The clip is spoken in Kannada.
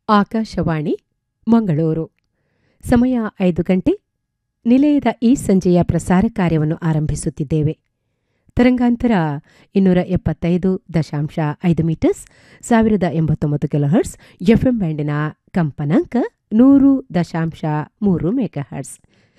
ಆಕಾಶವಾಣಿ ಮಂಗಳೂರು. ಸಮಯ 5 ಗಂಟೆ. ನಿಲಯದ ಈ ಸಂಜೆಯ ಪ್ರಸಾರ ಕಾರ್ಯವನ್ನು ಆರಂಭಿಸುತ್ತಿದ್ದೇವೆ. ತರಂಗಾಂತರ 275.5 ಮೀಟರ್ಸ್, 1089 ಕಿಲೋಹರ್ಟ್ಸ್, ಎಫ್ಎಂ ಬ್ಯಾಂಡಿನ ಕಂಪನಾಂಕ 100.3 ಮೆಗಾಹರ್ಟ್ಸ್.